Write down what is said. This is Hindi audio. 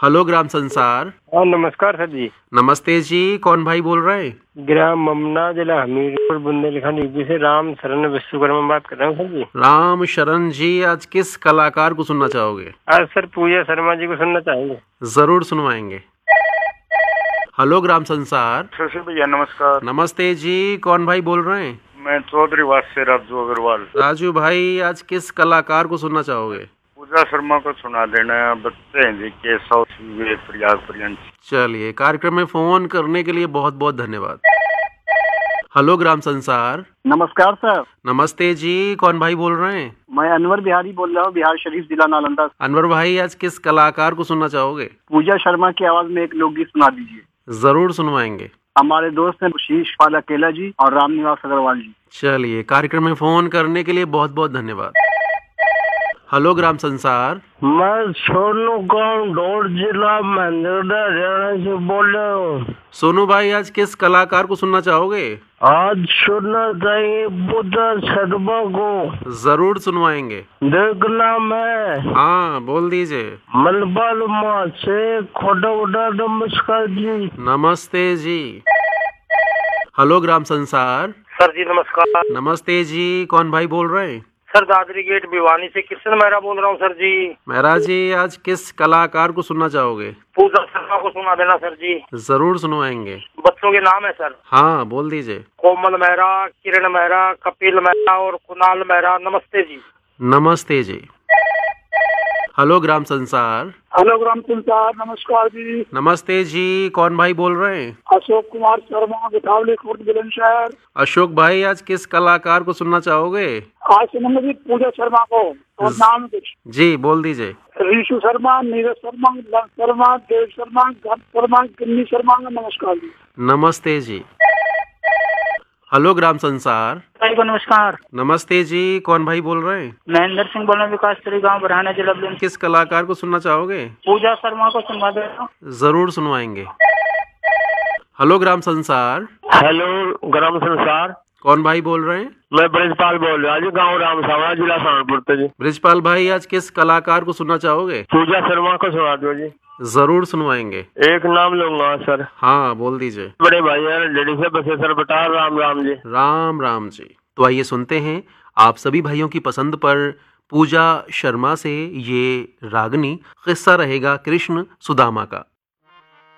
हेलो ग्राम संसार। हाँ नमस्कार सर जी। नमस्ते जी, कौन भाई बोल रहे हैं? ग्राम ममना, जिला हमीरपुर, बुंदेलखंड यूपी से राम शरण विश्वकर्मा बात कर रहा हूँ सर जी। राम शरण जी, आज किस कलाकार को सुनना चाहोगे? आज सर पूजा शर्मा जी को सुनना चाहेंगे। जरूर सुनवाएंगे। हेलो ग्राम संसार। शशि भैया नमस्कार। नमस्ते जी, कौन भाई बोल रहे हैं? मैं चौधरी वास से राजू अग्रवाल। राजू भाई, आज किस कलाकार को सुनना चाहोगे? पूजा शर्मा को सुना देना। बच्चे हैं जी के साउथ प्रयाग पर्यंत। चलिए, कार्यक्रम में फोन करने के लिए बहुत बहुत धन्यवाद। हेलो ग्राम संसार। नमस्कार सर। नमस्ते जी, कौन भाई बोल रहे हैं? मैं अनवर बिहारी बोल रहा हूँ, बिहार शरीफ, जिला नालंदा। अनवर भाई, आज किस कलाकार को सुनना चाहोगे? पूजा शर्मा की आवाज में एक लोकगीत सुना दीजिए। जरूर सुनवाएंगे। हमारे दोस्त हैं शीश पाल अकेला जी और रामनिवास अग्रवाल जी। चलिए, कार्यक्रम में फोन करने के लिए बहुत बहुत धन्यवाद। हेलो ग्राम संसार। मैं सोनू गांव ढोल जिला महेंद्रगढ़ हरियाणा से बोल रहा हूँ। सोनू भाई, आज किस कलाकार को सुनना चाहोगे? आज सुनना चाहिए पूजा शर्मा को। जरूर सुनवाएंगे। देखना मैं हाँ, बोल दीजिए। मलबाल माँ से खोटा नमस्कार जी। नमस्ते जी। हेलो ग्राम संसार। सर जी नमस्कार। नमस्ते जी, कौन भाई बोल रहे हैं? सर दादरी गेट भिवानी से कृष्ण मेहरा बोल रहा हूँ सर जी। मेहरा जी, आज किस कलाकार को सुनना चाहोगे? पूजा शर्मा को सुना देना सर जी। जरूर सुनवाएंगे। बच्चों के नाम है सर। हाँ, बोल दीजिए। कोमल मेहरा, किरण मेहरा, कपिल मेहरा और कुणाल मेहरा। नमस्ते जी। नमस्ते जी। हेलो ग्राम संसार। हेलो ग्राम संसार। नमस्कार जी। नमस्ते जी, कौन भाई बोल रहे हैं? अशोक कुमार शर्मा, बिठावली, खुर्द, बुलंदशहर। अशोक भाई, आज किस कलाकार को सुनना चाहोगे? आज सुनेंगे जी पूजा शर्मा को। तो नाम कुछ जी, बोल दीजिए। ऋषु शर्मा, नीरज शर्मा, लव शर्मा, देव शर्मा, घन शर्मा, गिन्नी शर्मा। नमस्कार जी। नमस्ते जी। हेलो ग्राम संसार। भाई को नमस्कार। नमस्ते जी, कौन भाई बोल रहे हैं? महेंद्र सिंह बोल रहे हैं, विकासपुरी गांव बरहाना, जिला बुलंदशहर। किस कलाकार को सुनना चाहोगे? पूजा शर्मा को सुनवा देना। जरूर सुनवाएंगे। हेलो ग्राम संसार। हेलो ग्राम संसार। कौन भाई बोल रहे हैं? मैं ब्रजपाल बोल रहा हूँ, गाँव राम सावड़ा, जिला सहारनपुर से जी। ब्रजपाल भाई, आज किस कलाकार को सुनना चाहोगे? पूजा शर्मा को सुना दो जी। जरूर सुनवाएंगे। एक नाम लूंगा सर। हाँ, बोल दीजिए। बड़े भाई लेडी से बसेसर बटा राम राम जी। राम राम जी। तो आइए सुनते हैं आप सभी भाइयों की पसंद पर पूजा शर्मा से ये रागनी किस्सा रहेगा कृष्ण सुदामा का।